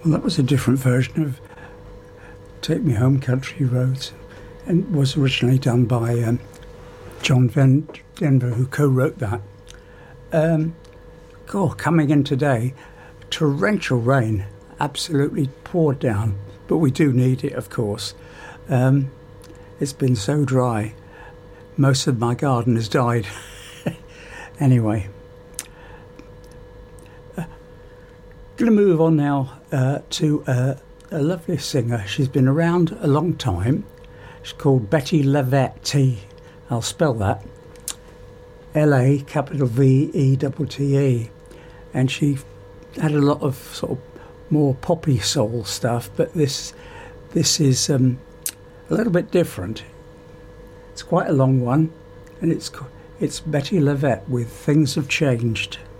Well, that was a different version of Take Me Home Country Roads, and was originally done by John Denver, who co-wrote that. Coming in today, torrential rain absolutely poured down, but we do need it, of course. It's been so dry. Most of my garden has died. Anyway. Going to move on now to a lovely singer. She's been around a long time. She's called Bettye LaVette. I'll spell that. LaVette. And she had a lot of sort of more poppy soul stuff, but this is a little bit different. It's quite a long one, and it's Bettye LaVette with Things Have Changed.